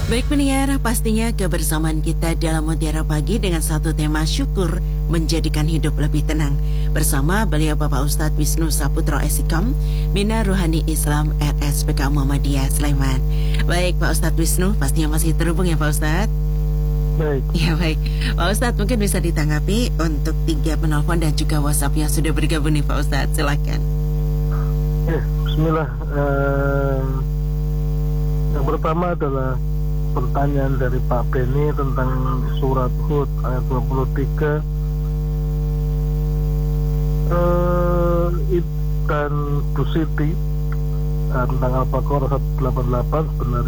Baik pendengar, pastinya kebersamaan kita dalam Mutiara Pagi dengan satu tema syukur menjadikan hidup lebih tenang. Bersama beliau Bapak Ustadz Wisnu Saputro Esikam, Bina Ruhani Islam RSPK Muhammadiyah Sleman. Baik Pak Ustadz Wisnu, pastinya masih terhubung ya Pak Ustadz? Baik. Ya baik, Pak Ustadz mungkin bisa ditanggapi untuk 3 penelpon dan juga WhatsApp yang sudah bergabung nih Pak Ustadz, silakan. Bismillah. Yang pertama adalah pertanyaan dari Pak Beni tentang surat Hud ayat 23 dan Bu Siti tentang Al-Baqarah 188. Sebenarnya